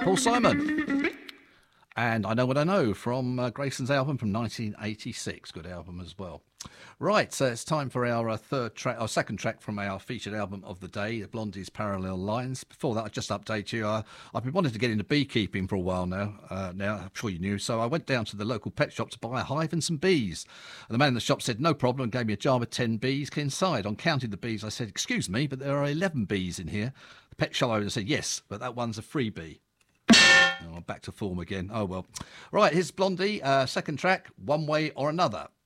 Paul Simon. And I Know What I Know from Grayson's album from 1986. Good album as well. Right, so it's time for our second track from our featured album of the day, Blondie's Parallel Lines. Before that, I just update you. I've been wanting to get into beekeeping for a while now. I'm sure you knew. So I went down to the local pet shop to buy a hive and some bees. And the man in the shop said, no problem, and gave me a jar with 10 bees inside. On counting the bees, I said, excuse me, but there are 11 bees in here. The pet shop owner said, yes, but that one's a freebie. Oh, back to form again. Oh, well. Right, here's Blondie, second track, One Way or Another.